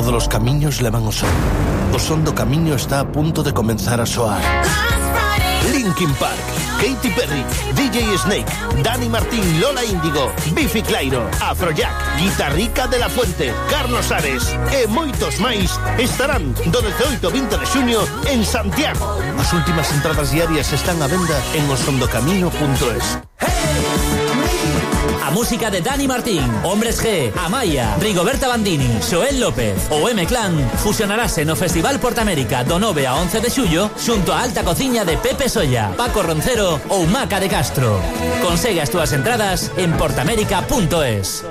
Todos os camiños levan ao son. O son do camiño está a punto de comenzar a soar. Linkin Park, Katy Perry, DJ Snake, Dani Martín, Lola Índigo, Biffy Clyro, Afrojack, Guitarrica de la Fuente, Carlos Ares e moitos máis estarán do 18 ao 20 de xuño en Santiago. As últimas entradas diarias están á venda en osondocamino.es. A música de Dani Martín, Hombres G, Amaya, Rigoberta Bandini, Xoel López ou M-Clan fusionarase no Festival Portamérica do 9 a 11 de xullo xunto a Alta Cociña de Pepe Solla, Paco Roncero ou Maca de Castro. Consegue as túas entradas en portamérica.es.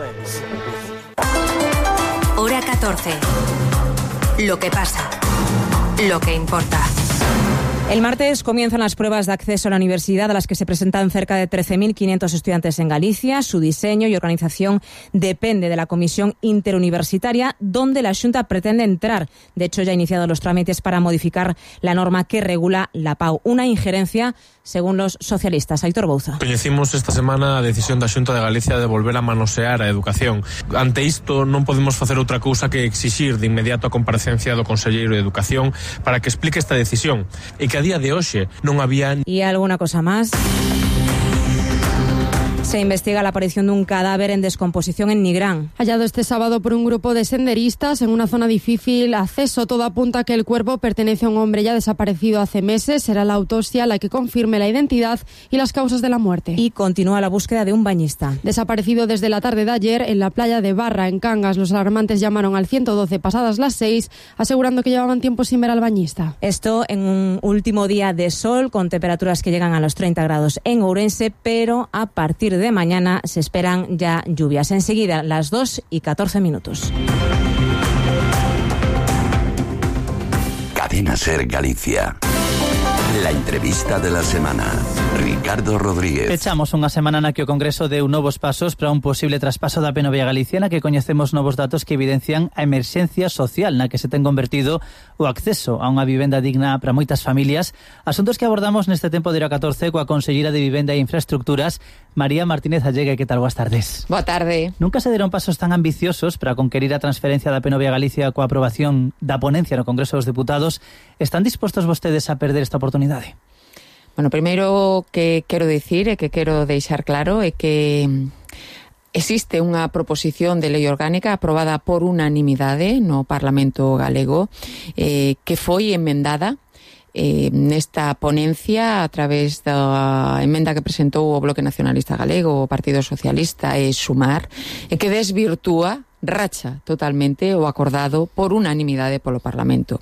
Hora 14. Lo que pasa. Lo que importa. El martes comienzan las pruebas de acceso a la universidad a las que se presentan cerca de 13.500 estudiantes en Galicia. Su diseño y organización depende de la Comisión Interuniversitaria, donde la Xunta pretende entrar. De hecho, ya ha iniciado los trámites para modificar la norma que regula la PAU. Una injerencia, según los socialistas. Aitor Bouza. Coñecimos esta semana a decisión da Xunta de Galicia de volver a manosear a educación. Ante isto non podemos facer outra cousa que exixir de inmediato a comparecencia do Conselleiro de Educación para que explique esta decisión e que a día de hoxe non había... ¿Y alguna cosa más? Se investiga la aparición de un cadáver en descomposición en Nigrán. Hallado este sábado por un grupo de senderistas en una zona difícil acceso, todo apunta a que el cuerpo pertenece a un hombre ya desaparecido hace meses. Será la autopsia la que confirme la identidad y las causas de la muerte. Y continúa la búsqueda de un bañista. Desaparecido desde la tarde de ayer en la playa de Barra, en Cangas. Los alarmantes llamaron al 112 pasadas las 6, asegurando que llevaban tiempo sin ver al bañista. Esto en un último día de sol, con temperaturas que llegan a los 30 grados en Ourense, pero a partir de mañana se esperan ya lluvias. Enseguida, las 2:14. Cadena Ser Galicia. La entrevista de la semana. Ricardo Rodríguez. Echamos unha semana na que o Congreso deu novos pasos para un posible traspaso da P9 a Galicia, na que coñecemos novos datos que evidencian a emerxencia social na que se ten convertido o acceso a unha vivenda digna para moitas familias. Asuntos que abordamos neste tempo de Hora 14 coa Conselleira de Vivenda e Infraestructuras, María Martínez Allega. Que tal? Boas tardes. Boa tarde. Nunca se deron pasos tan ambiciosos para conquerir a transferencia da P9 a Galicia coa aprobación da ponencia no Congreso dos Deputados. Están dispostos vostedes a perder esta oportunidade? Bueno, primeiro que quero dicir e que quero deixar claro é que existe unha proposición de lei orgánica aprobada por unanimidade no Parlamento galego que foi emendada nesta ponencia a través da emenda que presentou o Bloque Nacionalista Galego, o Partido Socialista e Sumar, e que desvirtúa, racha totalmente o acordado por unanimidade polo Parlamento.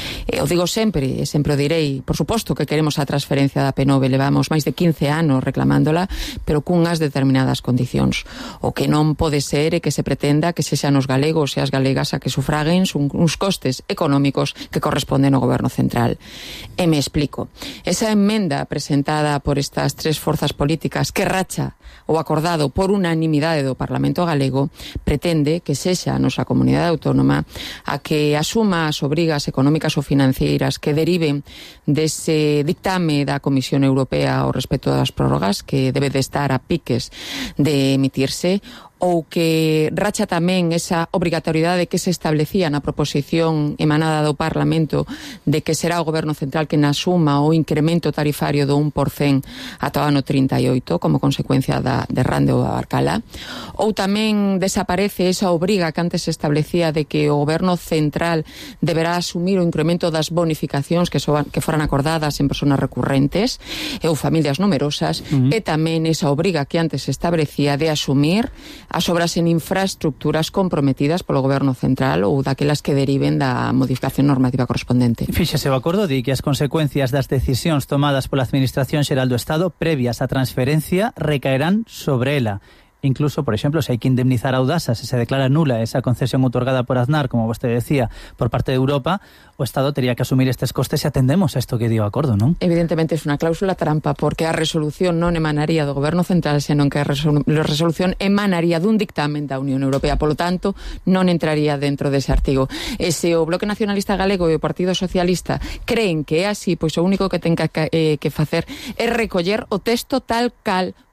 O digo sempre, e sempre o direi, por suposto que queremos a transferencia da P9, levamos máis de 15 anos reclamándola, pero cunhas determinadas condicións. O que non pode ser é que se pretenda que sexan os galegos e as galegas a que sufraguen uns costes económicos que corresponden ao Goberno Central. E me explico. Esa emenda presentada por estas tres forzas políticas que racha o acordado por unanimidade do Parlamento galego pretende que sexa a nosa comunidade autónoma a que asuma as obrigas económicas ou financeiras que deriven dese dictame da Comisión Europea ao respecto das prórrogas, que debe de estar a piques de emitirse, ou que racha tamén esa obrigatoriedade que se establecía na proposición emanada do Parlamento de que será o Goberno Central que asuma o incremento tarifario do 1% ata o ano 38 como consecuencia da derrame ou da Barcala, ou tamén desaparece esa obriga que antes se establecía de que o Goberno Central deberá asumir o incremento das bonificacións que foran acordadas en persoas recurrentes ou familias numerosas, e tamén esa obriga que antes se establecía de asumir as obras en infraestructuras comprometidas polo Goberno Central ou daquelas que deriven da modificación normativa correspondente. Fíxese, o acordo di que as consecuencias das decisións tomadas pola Administración Xeral do Estado previas á transferencia recaerán sobre ela. Incluso, por exemplo, se hai que indemnizar a Audasa, se declara nula esa concesión outorgada por Aznar, como vostede decía, por parte de Europa, o Estado tería que asumir estes costes se atendemos a isto que dio o acordo, non? Evidentemente é unha cláusula trampa, porque a resolución non emanaría do Goberno Central, senón que a resolución emanaría dun dictamen da Unión Europea, polo tanto, non entraría dentro dese artigo. E se o Bloque Nacionalista Galego e o Partido Socialista creen que é así, pois o único que ten que facer é recoller o texto tal cal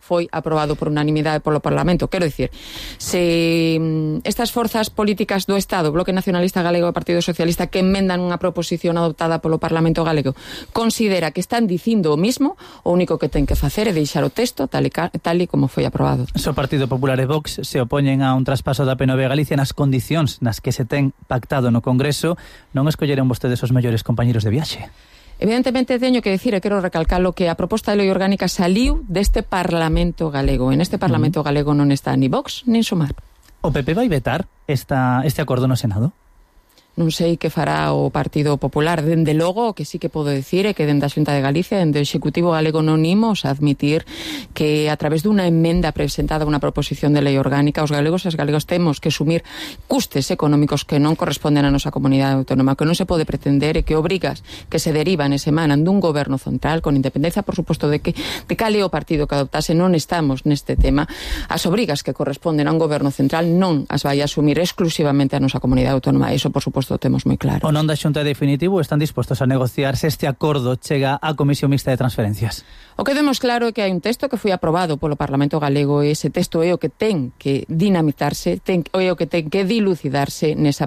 foi aprobado por unanimidade polo Parlamento. Quero dicir, se estas forzas políticas do Estado, Bloque Nacionalista Galego e Partido Socialista, que enmendan unha proposición adoptada polo Parlamento Galego, considera que están dicindo o mismo, o único que ten que facer é deixar o texto tal e como foi aprobado. O Partido Popular e Vox se opoñen a un traspaso da PNV a Galicia nas condicións nas que se ten pactado no Congreso. Non escolleron vostedes os mellores compañeros de viaxe? Evidentemente teño que decir, e quero recalcalo, que a proposta de lei orgánica saliu deste Parlamento Galego. En este Parlamento Galego non está ni Vox nin Sumar. O PP vai vetar este acordo no Senado? Non sei que fará o Partido Popular. Dende logo, o que sí que podo decir é que dende a Xunta de Galicia, dende o Executivo Galego, non imos a admitir que a través dunha emenda presentada unha proposición de lei orgánica, os galegos e as galegas temos que asumir custes económicos que non corresponden á nosa comunidade autónoma, que non se pode pretender e que obrigas que se derivan e se emanan dun goberno central, con independencia, por suposto, de cal é o partido que adoptase. Non estamos neste tema. As obrigas que corresponden a un goberno central non as vai a asumir exclusivamente a nosa comunidade autónoma. Eso, por suposto, temos moi claro. O non da Xunta definitivo están dispostos a negociar se este acordo chega á Comisión Mixta de Transferencias? O que vemos claro é que hai un texto que foi aprobado polo Parlamento Galego e ese texto é o que ten que dinamitarse, é o que ten que dilucidarse nesa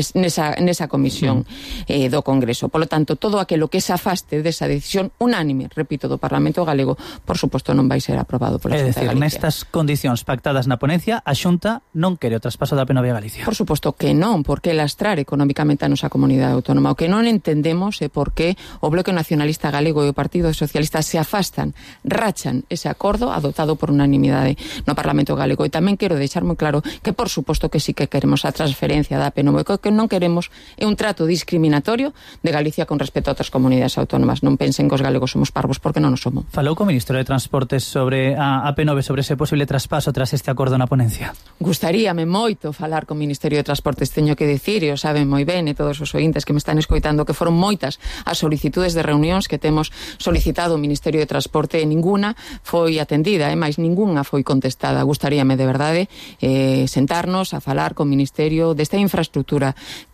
comisión do Congreso. Polo tanto, todo aquilo que se afaste desa decisión unánime, repito, do Parlamento Galego, por suposto non vai ser aprobado pola Xunta de Galicia. Nestas condicións pactadas na ponencia, a Xunta non quere o traspaso da PNV a Galicia? Por suposto que non, porque lastrar económicamente a nosa comunidade autónoma. O que non entendemos é por que o Bloque Nacionalista Galego e o Partido Socialista se afastan, rachan ese acordo adoptado por unanimidade no Parlamento Galego. E tamén quero deixar moi claro que, por suposto, que sí que queremos a transferencia da PNV. O que non queremos é un trato discriminatorio de Galicia con respecto a outras comunidades autónomas. Non pensen que os galegos somos parvos, porque non o somos. Falou co Ministro de Transportes sobre a PNV, sobre ese posible traspaso tras este acordo na ponencia? Gustaríame moito falar co Ministerio de Transportes. Teño que dicir, e o saben moi ben, e todos os ointes que me están escoitando, que foron moitas as solicitudes de reunións que temos solicitado o Ministerio de Transporte e ninguna foi atendida, máis ninguna foi contestada. Gustaríame de verdade sentarnos a falar co Ministerio desta infraestructura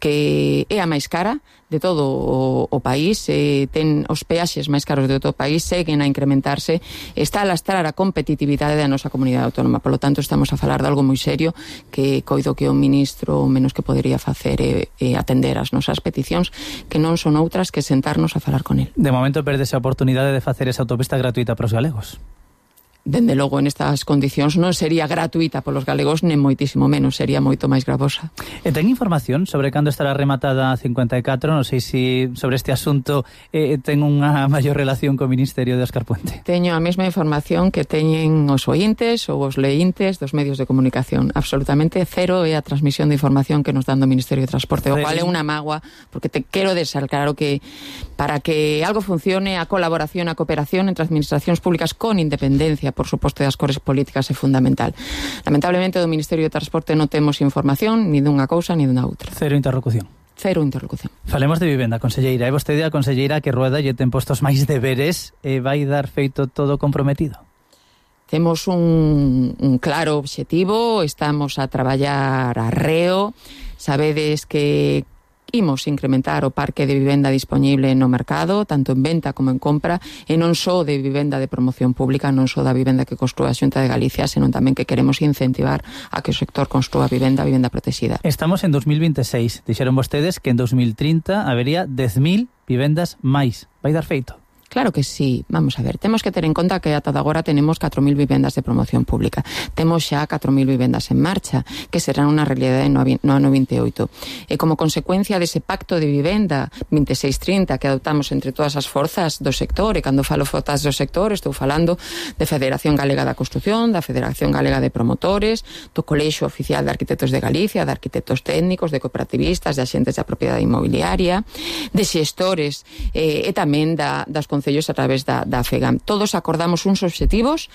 que é a máis cara de todo o país, ten os peaxes máis caros de todo o país, seguen a incrementarse, está a lastrar a competitividade da nosa comunidade autónoma. Por lo tanto, estamos a falar de algo moi serio que coido que o ministro o menos que podería facer é atender as nosas peticións, que non son outras que sentarnos a falar con el. De momento perdese a oportunidade de facer esa autopista gratuita para os galegos. Dende logo, nestas condicións non sería gratuita polos galegos, nem moitísimo menos, sería moito máis gravosa. E ten información sobre cando estará rematada a 54? Non sei se sobre este asunto ten unha maior relación co Ministerio de Óscar Puente. Teño a mesma información que teñen os ointes ou os leíntes dos medios de comunicación. Absolutamente cero é a transmisión de información que nos dan do Ministerio de Transporte, o cual é unha mágoa, porque te quero deixar claro que para que algo funcione, a colaboración, a cooperación entre administracións públicas con independencia, por suposto, das cores políticas é fundamental. Lamentablemente, do Ministerio de Transporte non temos información ni dunha cousa ni dunha outra. Cero interlocución. Cero interlocución. Falemos de vivenda, conselleira. É vostede a conselleira que rueda e ten postos máis deberes e vai dar feito todo comprometido? Temos un claro obxectivo, estamos a traballar arreo. Sabedes que imos incrementar o parque de vivenda disponible no mercado, tanto en venta como en compra, e non só de vivenda de promoción pública, non só da vivenda que construa a Xunta de Galicia, senón tamén que queremos incentivar a que o sector construa vivenda protexida. Estamos en 2026. Dixeron vostedes que en 2030 habería 10.000 vivendas máis. Vai dar feito? Claro que sí. Vamos a ver, temos que ter en conta que ata agora tenemos 4.000 vivendas de promoción pública. Temos xa 4.000 vivendas en marcha, que serán unha realidade no ano 28. E como consecuencia dese pacto de vivenda 26-30 que adoptamos entre todas as forzas do sector, e cando falo forzas do sector estou falando de Federación Galega da Construción, da Federación Galega de Promotores, do Colexio Oficial de Arquitectos de Galicia, de arquitectos técnicos, de cooperativistas, de axentes da propiedade inmobiliaria, de xestores e tamén das concellos a través da FEGAM. Todos acordamos uns obxectivos,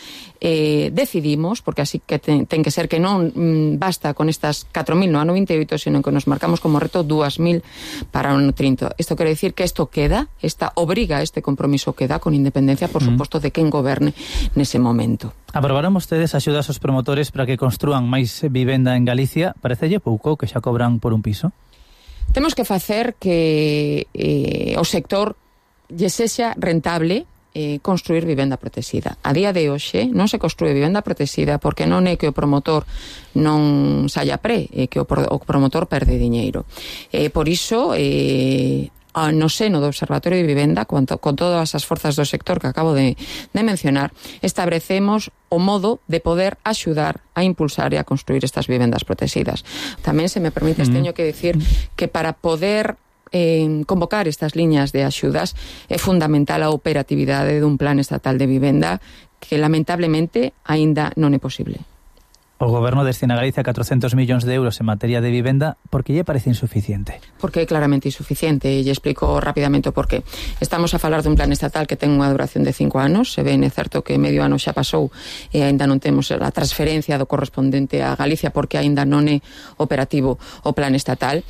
decidimos, porque así que ten que ser que non basta con estas 4.000 no ano 28, sino que nos marcamos como reto 2.000 para o ano 30. Isto quere dicir que isto queda, esta obriga, este compromiso queda, con independencia, por suposto, de quen goberne nese momento. Aprobaron ustedes axudas aos promotores para que construan máis vivenda en Galicia. Parecelle pouco que xa cobran por un piso? Temos que facer que o sector lle sexa rentable construir vivenda protexida. A día de hoxe non se construe vivenda protexida porque non é que o promotor non saia pre, é que o promotor perde diñeiro. Por iso, no seno do Observatorio de Vivenda, con todas as forzas do sector que acabo de mencionar, establecemos o modo de poder axudar a impulsar e a construir estas vivendas protegidas. Tamén, se me permites, teño que decir que para poder convocar estas liñas de axudas é fundamental a operatividade dun plan estatal de vivenda que lamentablemente aínda non é posible. O Goberno destina a Galicia 400 millóns de euros en materia de vivenda. Por que lle parece insuficiente? Porque é claramente insuficiente, e lle explico rapidamente o porqué. Estamos a falar dun plan estatal que ten unha duración de 5 anos, se ben é certo que medio ano xa pasou e aínda non temos a transferencia do correspondente a Galicia porque aínda non é operativo o plan estatal.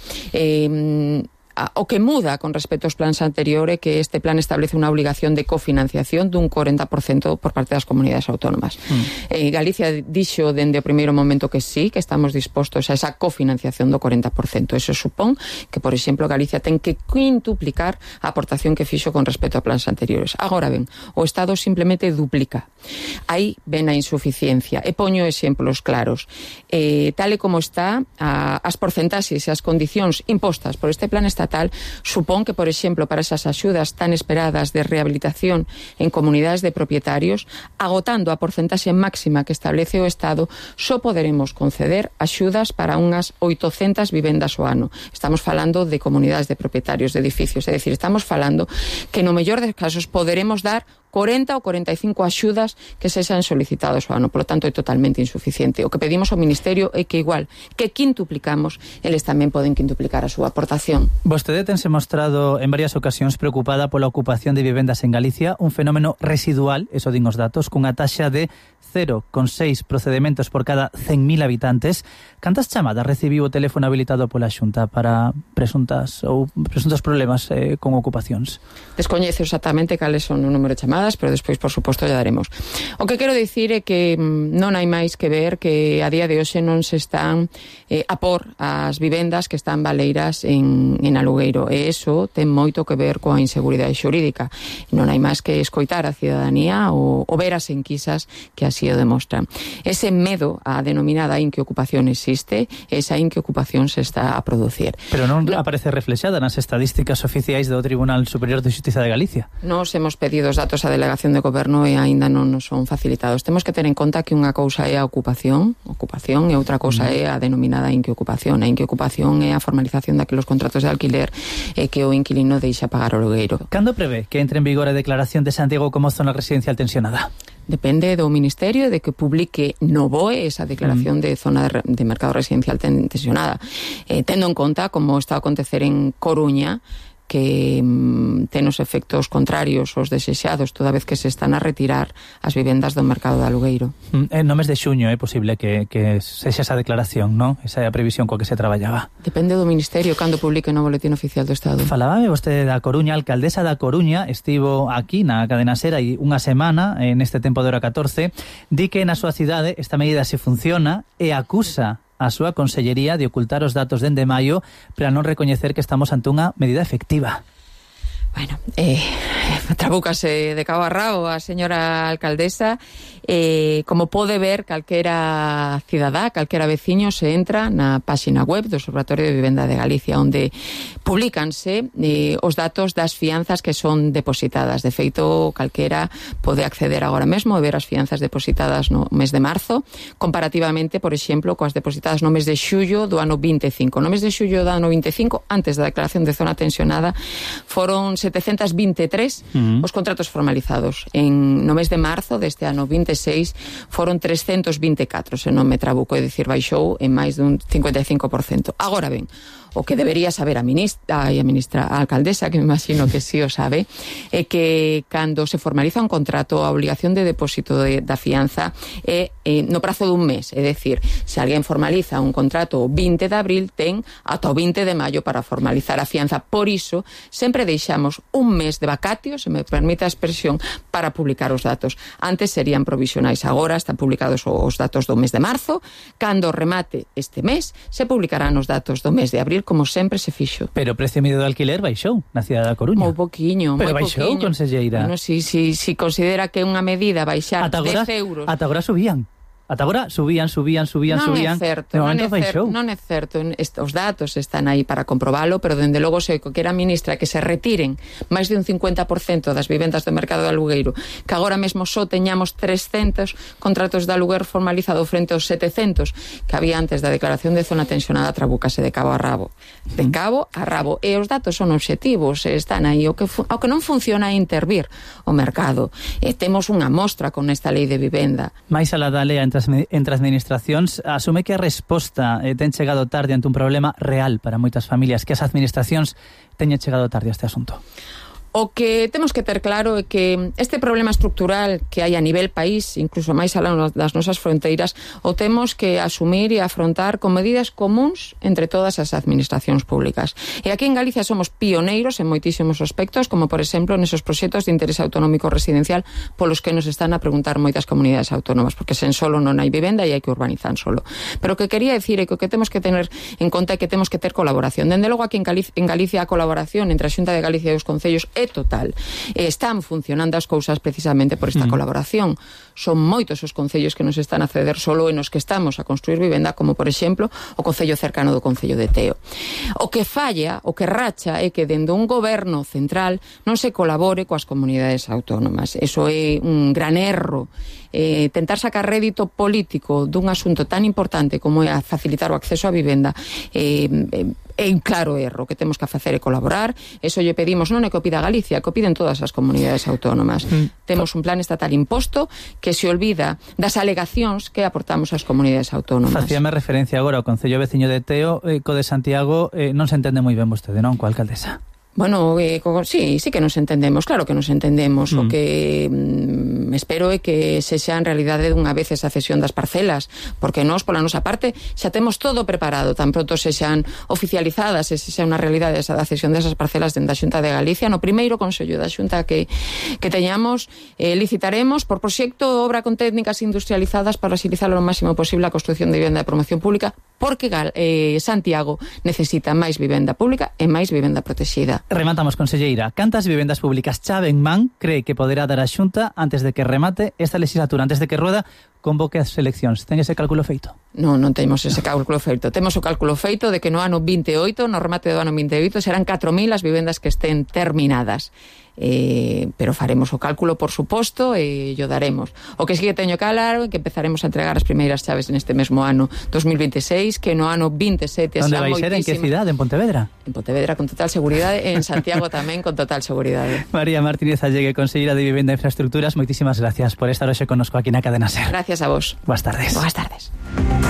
O que muda con respecto aos plans anteriores é que este plan establece unha obligación de cofinanciación dun 40% por parte das comunidades autónomas. Galicia dixo dende o primeiro momento que sí, que estamos dispostos a esa cofinanciación do 40%. Eso supón que, por exemplo, Galicia ten que quintuplicar a aportación que fixo con respecto a plans anteriores. Agora ben, o Estado simplemente duplica. Aí ven a insuficiencia. E poño exemplos claros. Tal e como está, as porcentaxes e as condicións impostas por este plan estatal supón que, por exemplo, para esas axudas tan esperadas de rehabilitación en comunidades de propietarios, agotando a porcentaxe máxima que establece o Estado, só poderemos conceder axudas para unhas 800 vivendas ao ano. Estamos falando de comunidades de propietarios de edificios, é dicir, estamos falando que no mellor dos casos poderemos dar 40 ou 45 axudas que sexan solicitados ao ano. Por lo tanto, é totalmente insuficiente. O que pedimos ao Ministerio é que, igual que quintuplicamos, eles tamén poden quintuplicar a súa aportación. Vostede tense mostrado en varias ocasións preocupada pola ocupación de vivendas en Galicia, un fenómeno residual, eso din os datos, cunha taxa de 0,6 procedementos por cada 100.000 habitantes. Cantas chamadas recibiu o teléfono habilitado pola Xunta para presuntos problemas con ocupacións? Descoñezo exactamente cales son o número de chamadas, pero despois, por suposto, lle daremos. O que quero dicir é que non hai máis que ver que a día de hoxe non se están a por as vivendas que están baleiras en alugueiro, e iso ten moito que ver coa inseguridade xurídica. Non hai máis que escoitar a cidadanía ou ver as enquisas que así o demostran. Ese medo á denominada inqueocupación existe, esa inqueocupación se está a producir. Pero non aparece reflexada nas estadísticas oficiais do Tribunal Superior de Xustiza de Galicia. Nos hemos pedido os datos á Delegación de Goberno e aínda non nos son facilitados. Temos que ter en conta que unha cousa é a ocupación e outra cousa é a denominada inqueocupación. A inqueocupación é a formalización daqueles contratos de alquiler e que o inquilino deixa pagar o alugueiro. Cando prevé que entre en vigor a declaración de Santiago como zona residencial tensionada? Depende do Ministerio de que publique no BOE esa declaración de zona de mercado residencial tensionada. Tendo en conta como está a acontecer en Coruña, que ten os efectos contrarios aos desexados toda vez que se están a retirar as vivendas do mercado de alugueiro. No mes de xuño é posible que sexa esa declaración, non? Esa é a previsión coa que se traballaba. Depende do Ministerio cando publique no Boletín Oficial do Estado. Falábame vostede da Coruña, a alcaldesa da Coruña estivo aquí na Cadena Ser hai unha semana, neste tempo de hora 14, di que na súa cidade esta medida se funciona e acusa a súa consellería de ocultar os datos dende maio para non recoñecer que estamos ante unha medida efectiva. Bueno, trabúcase de cabo a rabo a señora alcaldesa. Como pode ver calquera cidadá, calquera veciño, se entra na páxina web do Observatorio de Vivenda de Galicia, onde publicanse os datos das fianzas que son depositadas. De feito, calquera pode acceder agora mesmo e ver as fianzas depositadas no mes de marzo, comparativamente, por exemplo, coas depositadas no mes de xullo do ano 25. No mes de xullo do ano 25, antes da declaración de zona tensionada, foron 723 os contratos formalizados. No mes de marzo deste ano 26 foron 324, se non me trabuco, é dicir, baixou en máis dun 55%. Agora ben, o que debería saber a alcaldesa, que me imagino que sí o sabe, é que cando se formaliza un contrato, a obligación de depósito da fianza é no prazo dun mes. É dicir, se alguén formaliza un contrato o 20 de abril, ten ata o 20 de maio para formalizar a fianza. Por iso, sempre deixamos un mes de vacatio espacio, se me permite a expresión, para publicar os datos. Antes serían provisionais, agora están publicados os datos do mes de marzo. Cando remate este mes, se publicarán os datos do mes de abril, como sempre se fixo. Pero o precio medio do alquiler baixou na cidade da Coruña. Moi poquiño, pero moi baixou, poquiño. conselleira. Bueno, si considera que é unha medida baixar 10 euros... Ata agora subían. Ata agora subían. Non é certo, non é certo. Os datos están aí para comprobalo, pero dende logo sei que era ministra que se retiren máis de un 50% das vivendas do mercado de alugueiro, que agora mesmo só teñamos 300 contratos de aluguer formalizado frente aos 700 que había antes da declaración de zona tensionada, trabúcase de cabo a rabo. De cabo a rabo. E os datos son obxectivos, están aí. O que non funciona é intervir o mercado. Temos unha mostra con esta lei de vivenda. Mais alá da lei entre administracións, asume que a resposta ten chegado tarde ante un problema real para moitas familias, que as administracións teñen chegado tarde a este asunto. O que temos que ter claro é que este problema estructural que hai a nivel país, incluso máis alá das nosas fronteiras, o temos que asumir e afrontar con medidas comuns entre todas as administracións públicas. E aquí en Galicia somos pioneiros en moitísimos aspectos, como por exemplo nesos proxectos de interés autonómico residencial polos que nos están a preguntar moitas comunidades autónomas, porque sen solo non hai vivenda e hai que urbanizar solo. Pero o que quería decir é que o que temos que tener en conta é que temos que ter colaboración. Dende logo aquí en Galicia a colaboración entre a Xunta de Galicia e os concellos é total. Están funcionando as cousas precisamente por esta colaboración. Son moitos os concellos que nos están a ceder solo e nos que estamos a construir vivenda, como por exemplo o concello cercano do concello de Teo. O que falla, o que racha, é que dende un goberno central non se colabore coas comunidades autónomas. Eso é un gran erro. Tentar sacar rédito político dun asunto tan importante como é a facilitar o acceso á vivenda é un claro erro. Que temos que facer é colaborar. Eso lle pedimos, non é que o pida Galicia, que o piden todas as comunidades autónomas. Temos un plan estatal imposto que se olvida das alegacións que aportamos ás comunidades autónomas. Facíame referencia agora ao concello veciño de Teo, co de Santiago, non se entende moi ben vostede, non, coa alcaldesa? Bueno, sí que nos entendemos, claro que nos entendemos. O que espero é que se xa en realidade dunha vez esa cesión das parcelas, porque nós, pola nosa parte, xa temos todo preparado, tan pronto se xan oficializadas, se xa unha realidade esa da cesión desas parcelas dentro da Xunta de Galicia. No primeiro Consello da Xunta que teñamos, licitaremos por proxecto obra con técnicas industrializadas para agilizar o máximo posible a construción de vivenda de promoción pública, porque Santiago necesita máis vivenda pública e máis vivenda protexida. Rematamos, conselleira. Cantas vivendas públicas chave en man cree que poderá dar a Xunta antes de que remate esta legislatura, antes de que rueda convoque as eleccións? Ten ese cálculo feito? Non temos ese cálculo feito. Temos o cálculo feito de que no ano 28, no remate do ano 28, serán 4.000 as vivendas que estén terminadas. Pero faremos o cálculo, por suposto, e yo daremos. O que sí que teño claro é que empezaremos a entregar as primeiras chaves neste mesmo ano 2026, que no ano 27 onde vai ser? En que cidade? En Pontevedra? En Pontevedra, con total seguridade, en Santiago tamén, con total seguridade. María Martínez Allegue, conselleira de Vivenda e Infraestructuras, moitísimas gracias por estar hoxe connosco aquí na Cadena SER. Gracias a vos. Boas tardes. Boas tardes.